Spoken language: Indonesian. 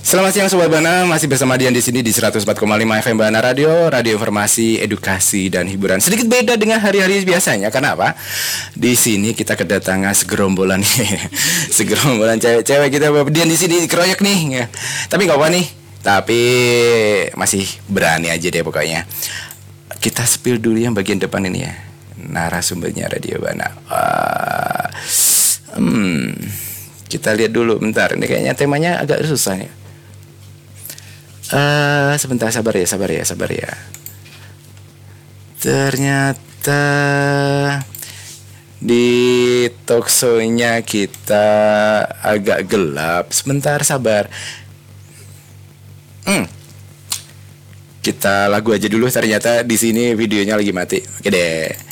Selamat siang Sobat Bana, masih bersama Dian di sini di 104,5 FM Bana Radio, radio informasi, edukasi dan hiburan. Sedikit beda dengan hari-hari biasanya, karena apa? Di sini kita kedatangan segerombolan segerombolan cewek-cewek kita. Dian di sini dikeroyok nih. Ya. Tapi enggak apa nih. Tapi masih berani aja deh pokoknya. Kita spill dulu yang bagian depan ini ya. Narasumbernya Radio Bana. Kita lihat dulu bentar. Ini kayaknya temanya agak susah nih. Sebentar, sabar ya. Ternyata di talkshow-nya kita agak gelap. Sebentar, sabar. Kita lagu aja dulu. Ternyata di sini videonya lagi mati. Oke deh.